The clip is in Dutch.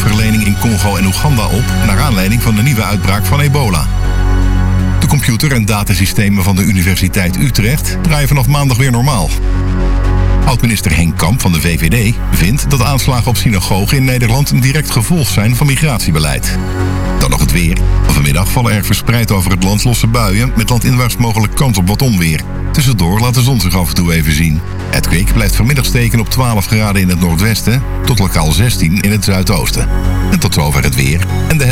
hulpverlening in Congo en Oeganda op naar aanleiding van de nieuwe uitbraak van ebola. De computer- en datasystemen van de Universiteit Utrecht draaien vanaf maandag weer normaal. Oud-minister Henk Kamp van de VVD vindt dat aanslagen op synagogen in Nederland een direct gevolg zijn van migratiebeleid. Dan nog het weer. Vanmiddag vallen er verspreid over het land losse buien met landinwaarts mogelijk kans op wat onweer. Tussendoor laat de zon zich af en toe even zien. Het kwik blijft vanmiddag steken op 12 graden in het noordwesten tot lokaal 16 in het zuidoosten. En tot zover het weer en de